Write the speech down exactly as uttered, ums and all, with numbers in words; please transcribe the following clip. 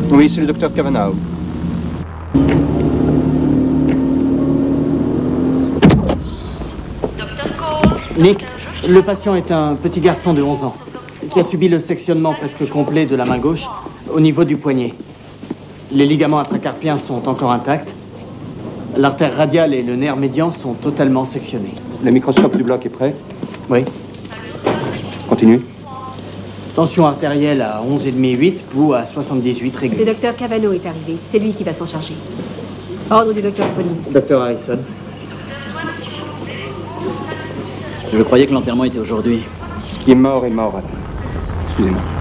Oui, c'est le docteur Cavanaugh. Nick, le patient est un petit garçon de onze ans qui a subi le sectionnement presque complet de la main gauche au niveau du poignet. Les ligaments intracarpiens sont encore intacts. L'artère radiale et le nerf médian sont totalement sectionnés. Le microscope du bloc est prêt? Oui. Continue. Tension artérielle à onze virgule cinq huit, pouls à soixante-dix-huit Le régulier. docteur Cavanaugh est arrivé. C'est lui qui va s'en charger. Ordre du docteur Collins. Docteur Harrison. Je croyais que l'enterrement était aujourd'hui. Ce qui est mort est mort, alors. Excusez-moi.